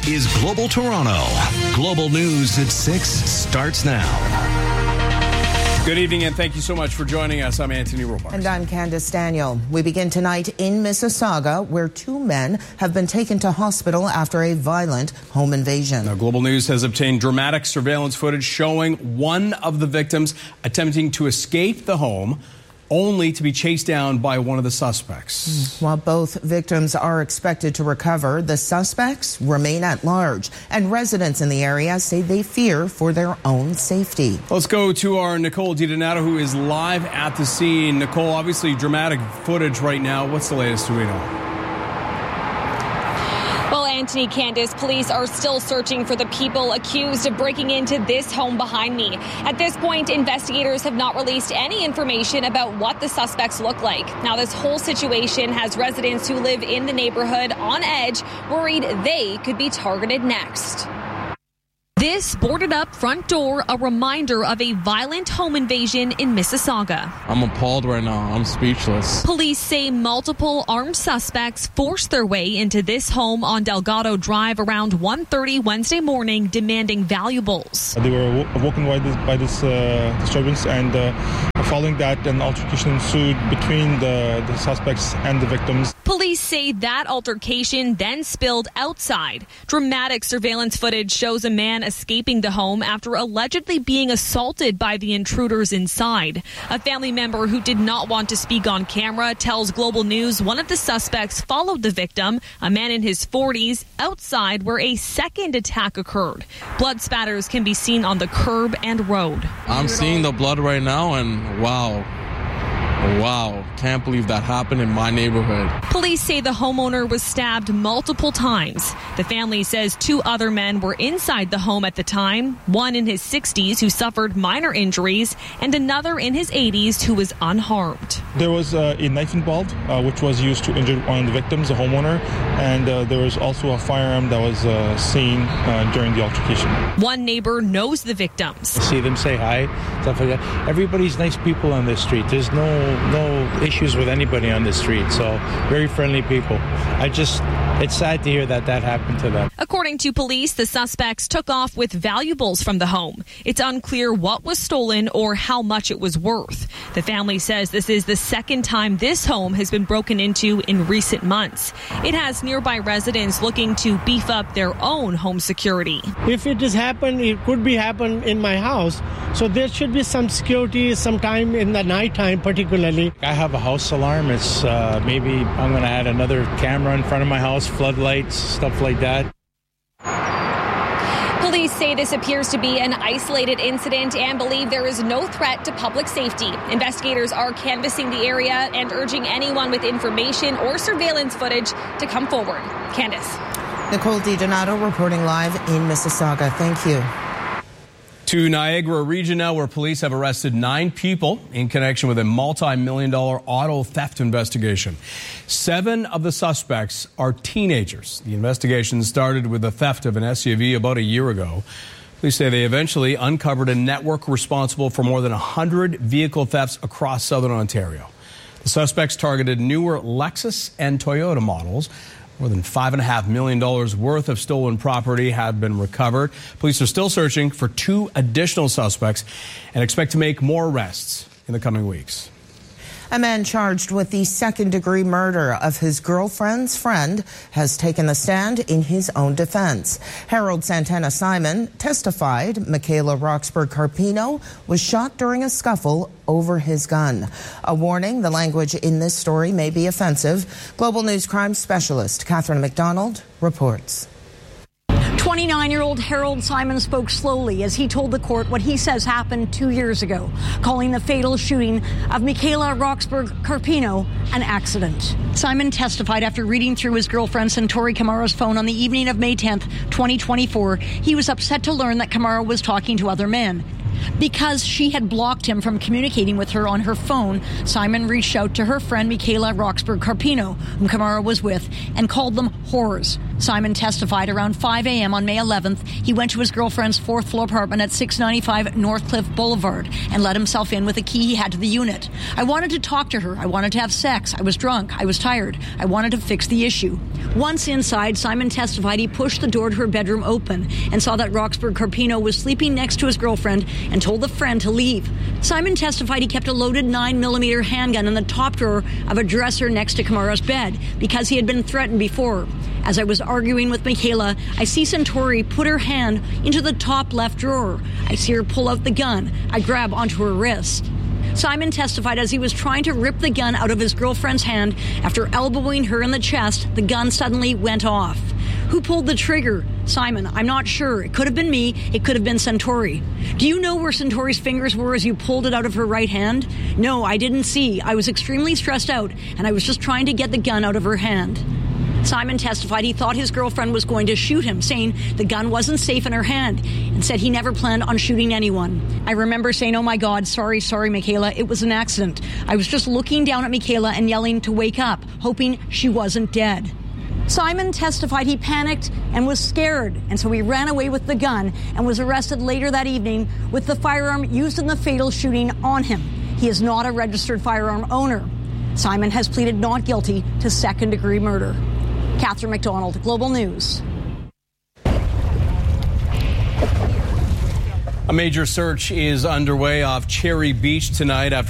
is Global Toronto. Global News at 6 starts now. Good evening, and thank you so much for joining us. I'm Anthony Robards. And I'm Candace Daniel. We begin tonight in Mississauga, where 2 men have been taken to hospital after a violent home invasion. Now, Global News has obtained dramatic surveillance footage showing one of the victims attempting to escape the home, only to be chased down by one of the suspects. While both victims are expected to recover, the suspects remain at large, and residents in the area say they fear for their own safety. Let's go to our Nicole DiDonato, who is live at the scene. Nicole, obviously dramatic footage right now. What's the latest do we know? Well, Anthony, Candace, police are still searching for the people accused of breaking into this home behind me. At this point, investigators have not released any information about what the suspects look like. Now, this whole situation has residents who live in the neighborhood on edge, worried they could be targeted next. This boarded up front door, a reminder of a violent home invasion in Mississauga. I'm appalled right now. I'm speechless. Police say multiple armed suspects forced their way into this home on Delgado Drive around 1:30 Wednesday morning, demanding valuables. They were awoken by this disturbance, and following that, an altercation ensued between the suspects and the victims. Police say that altercation then spilled outside. Dramatic surveillance footage shows a man escaping the home after allegedly being assaulted by the intruders inside. A family member who did not want to speak on camera tells Global News one of the suspects followed the victim, a man in his 40s, outside where a second attack occurred. Blood spatters can be seen on the curb and road. I'm seeing the blood right now, and wow, can't believe that happened in my neighborhood. Police say the homeowner was stabbed multiple times. The family says 2 other men were inside the home at the time, one in his 60s who suffered minor injuries, and another in his 80s who was unharmed. There was a knife involved, which was used to injure one of the victims, the homeowner, and there was also a firearm that was seen during the altercation. One neighbor knows the victims. I see them say hi, stuff like that. Everybody's nice people on this street. There's no issues with anybody on the street, so very friendly people. It's sad to hear that happened to them. According to police, the suspects took off with valuables from the home. It's unclear what was stolen or how much it was worth. The family says this is the second time this home has been broken into in recent months. It has nearby residents looking to beef up their own home security. If it has happened, it could be happened in my house. So there should be some security sometime in the nighttime particularly. I have a house alarm. It's maybe I'm going to add another camera in front of my house, floodlights, stuff like that. Police say this appears to be an isolated incident and believe there is no threat to public safety. Investigators are canvassing the area and urging anyone with information or surveillance footage to come forward. Candace. Nicole DiDonato reporting live in Mississauga. Thank you. To Niagara region now, where police have arrested 9 people in connection with a multi-million-dollar auto theft investigation. 7 of the suspects are teenagers. The investigation started with the theft of an SUV about a year ago. Police say they eventually uncovered a network responsible for more than 100 vehicle thefts across southern Ontario. The suspects targeted newer Lexus and Toyota models. More than $5.5 million worth of stolen property have been recovered. Police are still searching for 2 additional suspects and expect to make more arrests in the coming weeks. A man charged with the second-degree murder of his girlfriend's friend has taken the stand in his own defense. Harold Santana Simon testified Michaela Roxburgh Carpino was shot during a scuffle over his gun. A warning, the language in this story may be offensive. Global News crime specialist Catherine McDonald reports. 29-year-old Harold Simon spoke slowly as he told the court what he says happened 2 years ago, calling the fatal shooting of Michaela Roxburgh Carpino an accident. Simon testified after reading through his girlfriend Centauri Kamara's phone on the evening of May 10th, 2024. He was upset to learn that Kamara was talking to other men. Because she had blocked him from communicating with her on her phone, Simon reached out to her friend Michaela Roxburgh Carpino, whom Kamara was with, and called them whores. Simon testified around 5 a.m. on May 11th, he went to his girlfriend's fourth-floor apartment at 695 Northcliffe Boulevard and let himself in with a key he had to the unit. I wanted to talk to her. I wanted to have sex. I was drunk. I was tired. I wanted to fix the issue. Once inside, Simon testified he pushed the door to her bedroom open and saw that Roxburgh Carpino was sleeping next to his girlfriend and told the friend to leave. Simon testified he kept a loaded 9mm handgun in the top drawer of a dresser next to Kamara's bed because he had been threatened before. As I was arguing with Michaela, I see Santori put her hand into the top left drawer. I see her pull out the gun. I grab onto her wrist. Simon testified as he was trying to rip the gun out of his girlfriend's hand. After elbowing her in the chest, the gun suddenly went off. Who pulled the trigger? Simon, I'm not sure. It could have been me. It could have been Santori. Do you know where Santori's fingers were as you pulled it out of her right hand? No, I didn't see. I was extremely stressed out, and I was just trying to get the gun out of her hand. Simon testified he thought his girlfriend was going to shoot him, saying the gun wasn't safe in her hand, and said he never planned on shooting anyone. I remember saying, oh my God, sorry, Michaela, it was an accident. I was just looking down at Michaela and yelling to wake up, hoping she wasn't dead. Simon testified he panicked and was scared, and so he ran away with the gun and was arrested later that evening with the firearm used in the fatal shooting on him. He is not a registered firearm owner. Simon has pleaded not guilty to second-degree murder. Catherine McDonald, Global News. A major search is underway off Cherry Beach tonight after